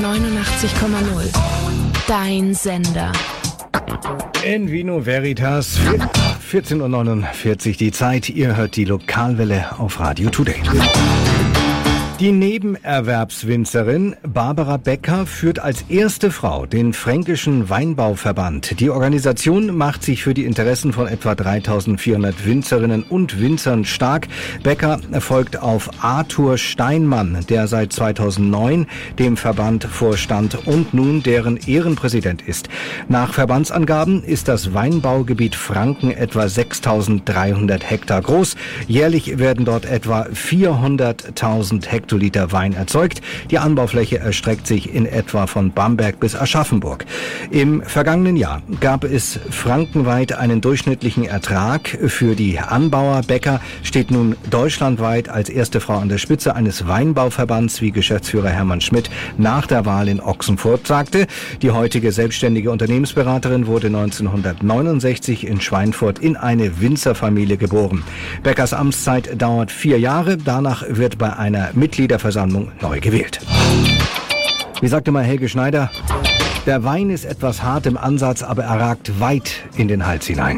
89,0. Dein Sender. In Vino Veritas, 14.49 Uhr die Zeit. Ihr hört die Lokalwelle auf Radio Today. Die Nebenerwerbswinzerin Barbara Becker führt als erste Frau den Fränkischen Weinbauverband. Die Organisation macht sich für die Interessen von etwa 3.400 Winzerinnen und Winzern stark. Becker folgt auf Arthur Steinmann, der seit 2009 dem Verband vorstand und nun deren Ehrenpräsident ist. Nach Verbandsangaben ist das Weinbaugebiet Franken etwa 6.300 Hektar groß. Jährlich werden dort etwa 400.000 Hektoliter Wein erzeugt. Die Anbaufläche erstreckt sich in etwa von Bamberg bis Aschaffenburg. Im vergangenen Jahr gab es frankenweit einen durchschnittlichen Ertrag für die Anbauer. Becker steht nun deutschlandweit als erste Frau an der Spitze eines Weinbauverbands, wie Geschäftsführer Hermann Schmidt nach der Wahl in Ochsenfurt sagte. Die heutige selbstständige Unternehmensberaterin wurde 1969 in Schweinfurt in eine Winzerfamilie geboren. Beckers Amtszeit dauert 4 Jahre. Danach wird bei einer Mitgliederversammlung neu gewählt. Wie sagte mal Helge Schneider, der Wein ist etwas hart im Ansatz, aber er ragt weit in den Hals hinein.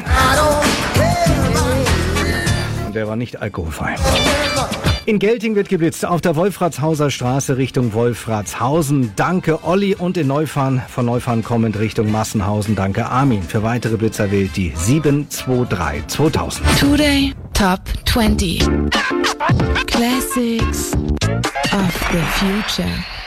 Und der war nicht alkoholfrei. In Gelting wird geblitzt auf der Wolfratshauser Straße Richtung Wolfratshausen. Danke Olli. Und in Neufahren, von Neufahren kommend Richtung Massenhausen. Danke Armin. Für weitere Blitzer wählt die 723 2000. Today Top 20. Classics of the Future.